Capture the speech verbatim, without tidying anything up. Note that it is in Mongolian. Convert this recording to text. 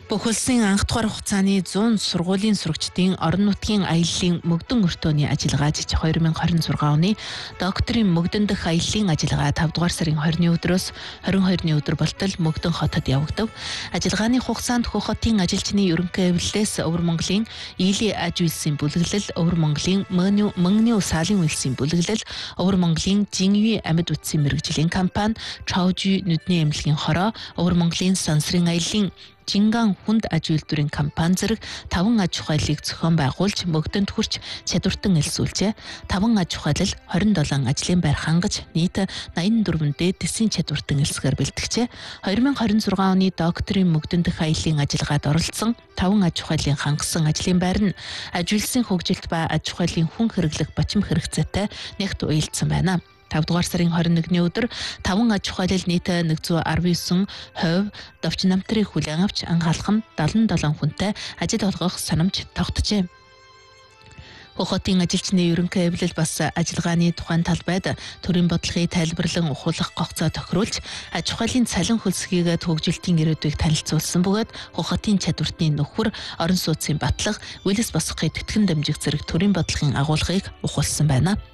Бүх улсын анх дугаар хугацааны зуун сургуулийн сурагчдын орон нутгийн аяллаа мөгдөн өртөөний ажиллагаа жижиг хоёр мянга хорин зургаан оны докторийн мөгдөн дэх аяллаа ажиллагаа тавд дугаар сарын хорины өдрөөс хорин хоёрны өдөр болтол мөгдөн хотод явагдав. Ажиллагааны хугацаанд Хөх хотын ажилчны ерөнхий эвлэлээс Өвөр Монголын Ийли аж үйлсийн бүлэглэл, Өвөр Монголын Мөнгөний усаалын үйлсийн бүлэглэл, Өвөр Монголын Жинви амьд үтсийн мэрэгжлийн компани, Чаужи нүдний эмнэлгийн хороо, Өвөр Монголын Сансрын аяллаа Жинган хүнд аж үйлдвэрийн компани зэрэг таван аж ахуйлыг зохион байгуулж мөгдөнд хүрч чадвартан элсүүлжээ. Таван аж ахуйлал хорин долоон ажлын байр хангаж нийт найман дөрвөн дээд дэсийн чадвартан элсгээр бэлтгэжээ. хоёр мянга хорин зургаан оны докторийн мөгдөн дэх аяллаа ажиллагаад оролцсон таван аж ахуйлын хангасан ажлын байр нь аж үйлсийн хөгжилт ба аж ахуйлын хүн хэрэглэх бочим хэрэгцээтэй нэгт уялдсан байна. тавд дугаар сарын хорин нэгний өдөр таван аж ахуйлал нийт нэг зуун арван девять хувь довч намтрыг хүлээн авч анхаалхан долоон долоон хүнтэй ажил олгох санамж тогтжээ. Хөх хотын ажилчны ерөнхий эвлэл бас ажиллагааны тухайн талбайд төрийн бодлогыг тайлбарлан ухуулах гогцоо тохируулж аж ахуйлын цалин хөлсгийг төгжилтийн ирээдүйг танилцуулсан бөгөөд Хөх хотын чадвартны нөхөр орон сууцын батлах, үлэс босгохыг тэтгэн дамжих зэрэг төрийн бодлогын агуулгыг ухуулсан байна.